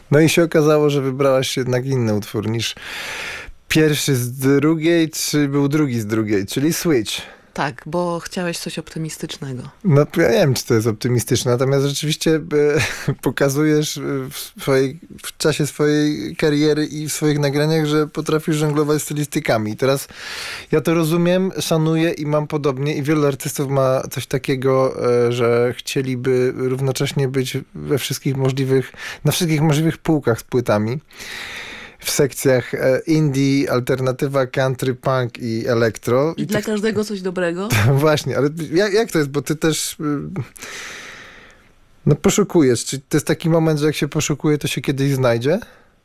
No i się okazało, że wybrałaś jednak inny utwór niż pierwszy z drugiej, czy był drugi z drugiej, czyli Switch. Tak, bo chciałeś coś optymistycznego. No ja nie wiem, czy to jest optymistyczne, natomiast rzeczywiście pokazujesz w czasie swojej kariery i w swoich nagraniach, że potrafisz żonglować stylistykami. I teraz ja to rozumiem, szanuję i mam podobnie i wielu artystów ma coś takiego, że chcieliby równocześnie być na wszystkich możliwych półkach z płytami. W sekcjach indie, alternatywa, country, punk i elektro. I dla każdego coś dobrego? Właśnie, ale jak to jest? Bo ty też no poszukujesz. Czy to jest taki moment, że jak się poszukuje, to się kiedyś znajdzie?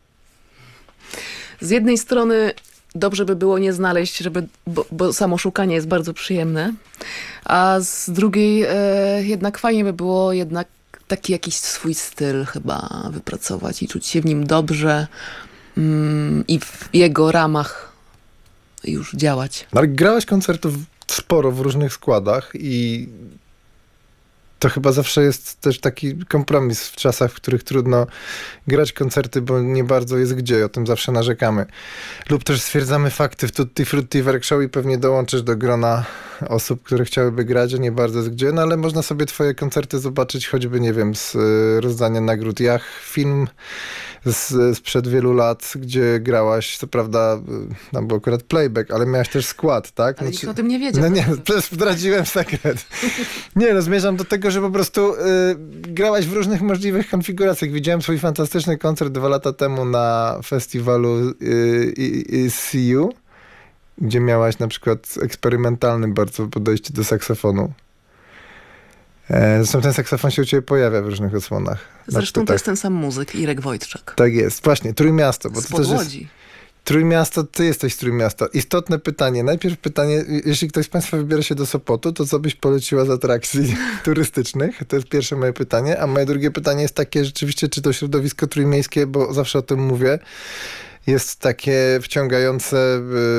Z jednej strony dobrze by było nie znaleźć, bo samo szukanie jest bardzo przyjemne, a z drugiej jednak fajnie by było jednak taki jakiś swój styl chyba wypracować i czuć się w nim dobrze. I w jego ramach już działać. Ale grałaś koncertów sporo w różnych składach i to chyba zawsze jest też taki kompromis w czasach, w których trudno grać koncerty, bo nie bardzo jest gdzie, o tym zawsze narzekamy. Lub też stwierdzamy fakty w Tutti Frutti Workshop i pewnie dołączysz do grona osób, które chciałyby grać, a nie bardzo jest gdzie, no ale można sobie twoje koncerty zobaczyć choćby, nie wiem, z rozdania nagród. Film sprzed wielu lat, gdzie grałaś, co prawda, tam był akurat playback, ale miałaś też skład, tak? Ale nikt o tym nie wiedział. No nie, przecież zdradziłem sekret. Nie, no zmierzam do tego, że po prostu grałaś w różnych możliwych konfiguracjach. Widziałem swój fantastyczny koncert 2 lata temu na festiwalu CU, gdzie miałaś na przykład eksperymentalne bardzo podejście do saksofonu. Zresztą ten saksofon się u ciebie pojawia w różnych odsłonach. Zresztą to jest ten sam muzyk, Irek Wojtczak. Tak jest. Właśnie, Trójmiasto. Bo z to też Łodzi. jest Trójmiasto, ty jesteś z Trójmiasta. Istotne pytanie. Najpierw pytanie, jeśli ktoś z państwa wybiera się do Sopotu, to co byś poleciła z atrakcji turystycznych? To jest pierwsze moje pytanie. A moje drugie pytanie jest takie rzeczywiście, czy to środowisko trójmiejskie, bo zawsze o tym mówię, jest takie wciągające,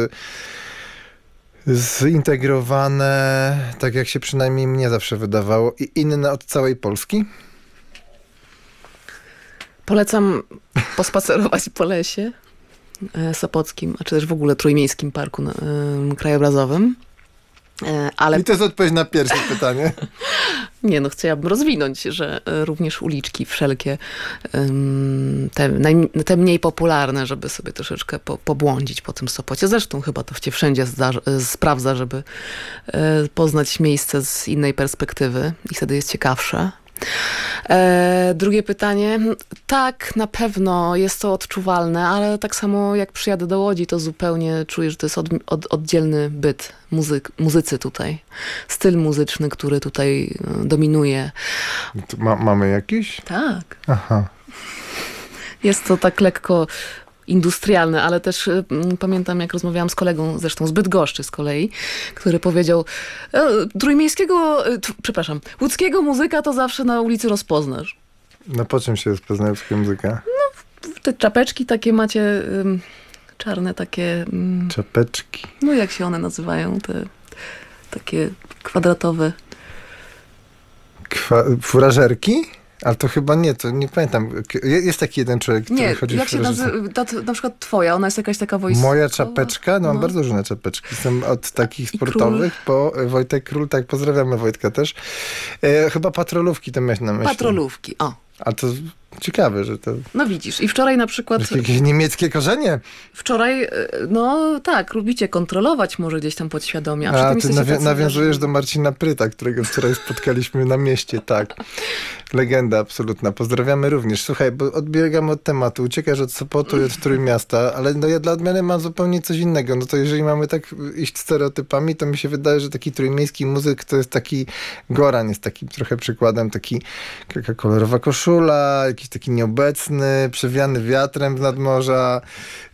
zintegrowane, tak jak się przynajmniej mnie zawsze wydawało, i inne od całej Polski? Polecam pospacerować po lesie sopockim, a czy też w ogóle Trójmiejskim Parku Krajobrazowym. Ale... I to jest odpowiedź na pierwsze pytanie. Nie, no chciałabym rozwinąć, że również uliczki wszelkie, te mniej popularne, żeby sobie troszeczkę pobłądzić po tym Sopocie. Zresztą chyba to się wszędzie sprawdza, żeby poznać miejsce z innej perspektywy i wtedy jest ciekawsze. Drugie pytanie. Tak, na pewno jest to odczuwalne, ale tak samo jak przyjadę do Łodzi, to zupełnie czuję, że to jest oddzielny byt muzycy tutaj. Styl muzyczny, który tutaj dominuje. Mamy jakiś? Tak. Aha. Jest to tak lekko industrialne, ale też pamiętam, jak rozmawiałam z kolegą, zresztą z Bydgoszczy z kolei, który powiedział, łódzkiego muzyka to zawsze na ulicy rozpoznasz. No po czym się rozpoznaje łódzka muzyka? No, te czapeczki takie macie, czarne takie... Czapeczki. No jak się one nazywają, te takie kwadratowe. Furażerki? Ale to chyba nie, to nie pamiętam. Jest taki jeden człowiek, który chodzi jak w się nazywa, na przykład twoja, ona jest jakaś taka wojskowa. Moja czapeczka? No mam bardzo różne czapeczki. Są od takich sportowych po Wojtek Król, tak, pozdrawiamy Wojtka też. Chyba patrolówki to miałeś na myśli. Patrolówki, o. A to ciekawe, że to... No widzisz, i wczoraj na przykład... Jakieś niemieckie korzenie? Wczoraj, no tak, lubicie kontrolować może gdzieś tam podświadomie. A ty nawiązujesz do Marcina Pryta, którego wczoraj spotkaliśmy na mieście, tak. Legenda absolutna. Pozdrawiamy również. Słuchaj, bo odbiegamy od tematu. Uciekasz od Sopotu i od Trójmiasta, ale no ja dla odmiany mam zupełnie coś innego. No to jeżeli mamy tak iść stereotypami, to mi się wydaje, że taki trójmiejski muzyk to jest taki Goran, jest takim trochę przykładem, taka kolorowa koszula, jakiś taki nieobecny, przewiany wiatrem z nadmorza,